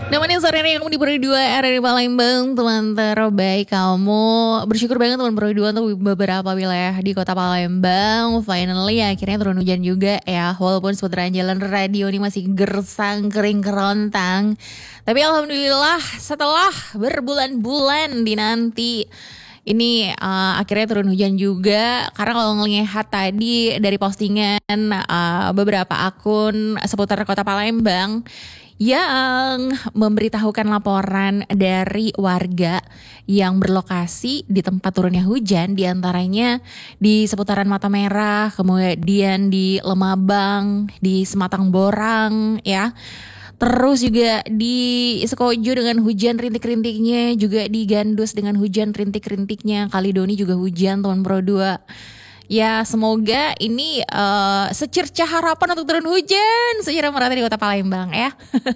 Nemenin sore ini kamu di Pro 2 RRI Palembang, teman terbaik kamu. Bersyukur banget teman Pro 2 untuk beberapa wilayah di kota Palembang. Finally akhirnya turun hujan juga ya. Walaupun seputaran jalan radio ini masih gersang, kering, kerontang. Tapi alhamdulillah setelah berbulan-bulan dinanti, ini akhirnya turun hujan juga. Karena kalau ngelihat tadi dari postingan beberapa akun seputar kota Palembang yang memberitahukan laporan dari warga yang berlokasi di tempat turunnya hujan, diantaranya di seputaran Mata Merah, kemudian di Lemabang, di Sematang Borang ya. Terus juga di Sekojo dengan hujan rintik-rintiknya, juga di Gandus dengan hujan rintik-rintiknya, Kalidoni juga hujan teman Pro 2. Ya semoga ini secercah harapan untuk turun hujan secara merata di kota Palembang ya.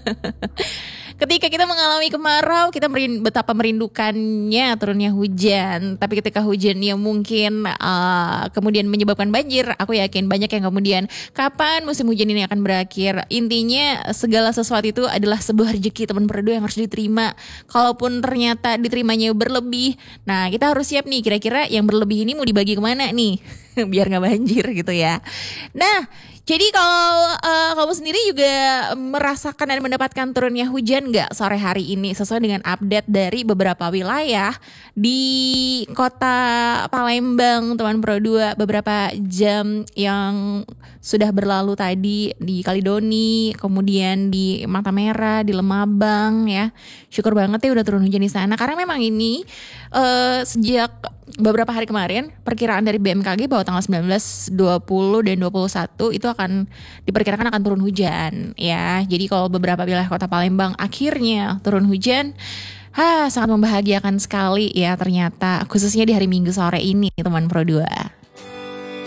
Ketika kita mengalami kemarau, kita betapa merindukannya turunnya hujan. Tapi ketika hujannya mungkin kemudian menyebabkan banjir, aku yakin banyak yang kemudian kapan musim hujan ini akan berakhir. Intinya segala sesuatu itu adalah sebuah rezeki teman Pro 2 yang harus diterima. Kalaupun ternyata diterimanya berlebih, nah kita harus siap nih kira-kira yang berlebih ini mau dibagi kemana nih biar gak banjir gitu ya. Nah jadi kalau kamu sendiri juga merasakan dan mendapatkan turunnya hujan gak sore hari ini sesuai dengan update dari beberapa wilayah di kota Palembang teman Pro 2 beberapa jam yang sudah berlalu tadi di Kalidoni, kemudian di Mata Merah, di Lemabang ya. Syukur banget ya udah turun hujan di sana karena memang ini sejak beberapa hari kemarin perkiraan dari BMKG bahwa tanggal 19, 20 dan 21 itu akan diperkirakan akan turun hujan ya. Jadi kalau beberapa wilayah kota Palembang akhirnya turun hujan, sangat membahagiakan sekali ya ternyata, khususnya di hari Minggu sore ini teman Pro 2.